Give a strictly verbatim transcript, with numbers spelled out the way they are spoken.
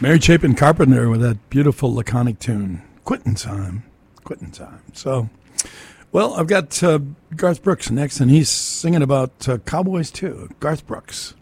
Mary Chapin Carpenter with that beautiful laconic tune, Quittin' Time, Quittin' Time. So, well, I've got uh, Garth Brooks next, and he's singing about uh, cowboys too. Garth Brooks.